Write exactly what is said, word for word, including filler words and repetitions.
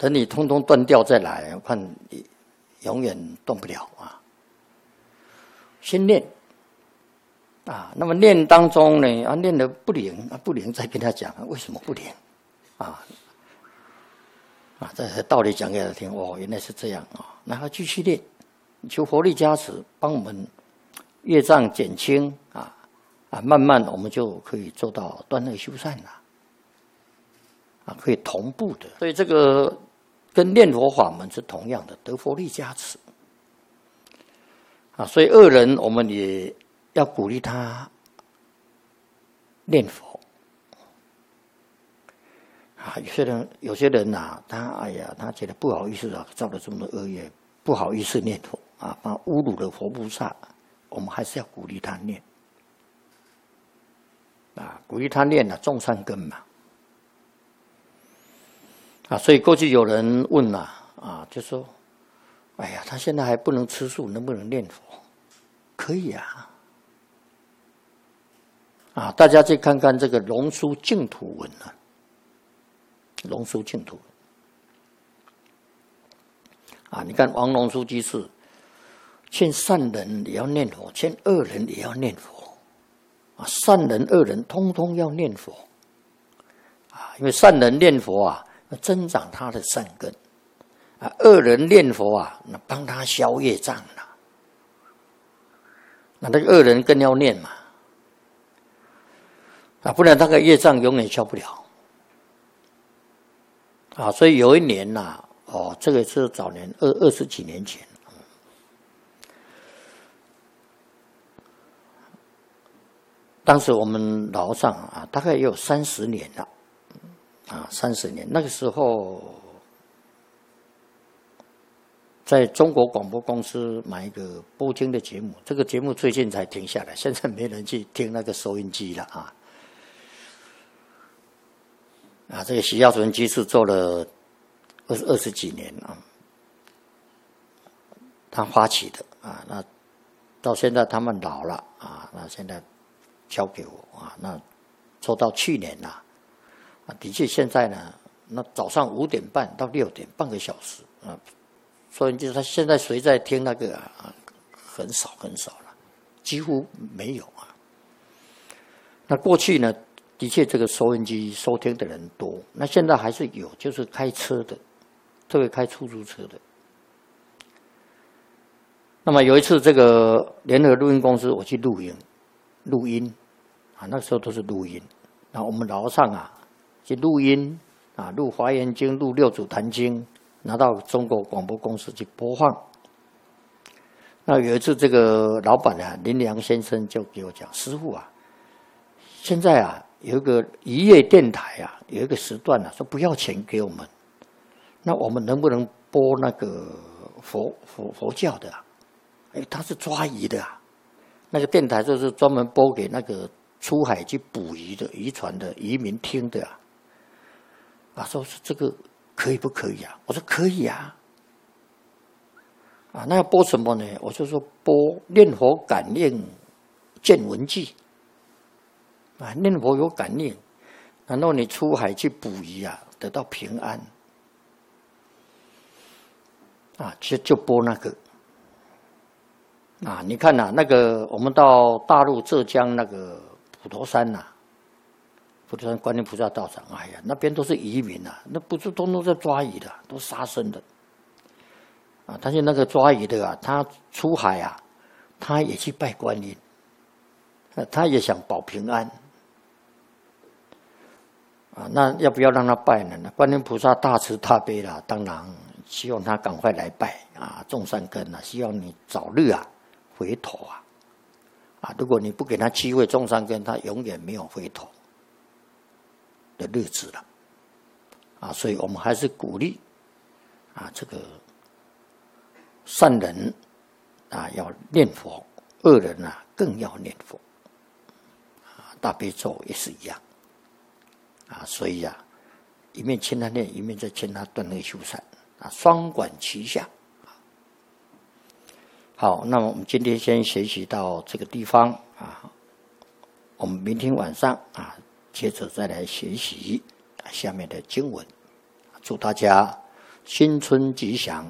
等你通通断掉再来，我看你永远动不了啊。先念啊，那么念当中呢，啊念的不灵啊，不灵再跟他讲为什么不灵啊啊，这道理讲给他听哦，原来是这样啊，然后继续念，求佛力加持，帮我们业障减轻啊啊，慢慢我们就可以做到断恶修善了啊，可以同步的，所以这个跟念佛法门是同样的，得佛力加持啊，所以恶人我们也要鼓励他念佛啊。有些人有些人呐、啊，他哎呀，他觉得不好意思啊，造了这么多恶业，不好意思念佛啊，他侮辱了佛菩萨，我们还是要鼓励他念啊，鼓励他念啊，种善根嘛啊。所以过去有人问呐 啊, 啊，就说，哎呀，他现在还不能吃素，能不能念佛？可以啊。啊，大家去看看这个龙书净土文啊，龙书净土啊，你看王龙书居士劝善人也要念佛，劝恶人也要念佛啊，善人恶人通通要念佛啊，因为善人念佛啊，增长他的善根啊，恶人念佛啊，那帮他消业障了，那那个恶人更要念嘛。啊，不然那个业障永远消不了啊！所以有一年呐、啊，哦，这个是早年二二十几年前，当时我们老上啊，大概也有三十年了啊，三十年。那个时候，在中国广播公司买一个播听的节目，这个节目最近才停下来，现在没人去听那个收音机了啊。啊，这个徐耀纯居士做了二十二十几年啊，他发起的啊，那到现在他们老了啊，那现在交给我啊，那做到去年呐，啊，的确现在呢，那早上五点半到六点半个小时啊，所以就是他现在谁在听那个啊，很少很少了，几乎没有啊。那过去呢？的确，这个收音机收听的人多，那现在还是有，就是开车的，特别开出租车的。那么有一次，这个联合录音公司我去录音，录音啊，那时候都是录音。然后我们楼上啊去录音啊，录《华严经》、录《六祖坛经》，拿到中国广播公司去播放。那有一次，这个老板啊林良先生就给我讲：“师父啊，现在啊。”有一个渔业电台啊，有一个时段啊，说不要钱给我们，那我们能不能播那个佛佛佛教的啊？哎，他是抓鱼的啊，那个电台就是专门播给那个出海去捕鱼的渔船的渔民听的啊。啊，说是这个可以不可以啊？我说可以啊。啊，那要播什么呢？我就说播念佛感应见闻记。啊，念佛有感应，然后你出海去捕鱼啊，得到平安，啊，就就播那个，啊，你看呐、啊，那个我们到大陆浙江那个普陀山呐、啊，普陀山观音菩萨道场，哎呀，那边都是渔民啊，那不是通通在抓鱼的，都杀生的，啊，但是那个抓鱼的啊，他出海啊，他也去拜观音，他也想保平安。啊，那要不要让他拜呢？观音菩萨大慈大悲啦，当然希望他赶快来拜啊，种善根啊，希望你早日啊回头啊，啊，如果你不给他机会种善根，他永远没有回头的日子了，啊，所以我们还是鼓励啊，这个善人啊要念佛，恶人啊更要念佛，啊，大悲咒也是一样。啊，所以啊，一面劝他念，一面再劝他断恶修善，啊，双管齐下。好，那么我们今天先学习到这个地方啊，我们明天晚上啊，接着再来学习下面的经文。祝大家新春吉祥，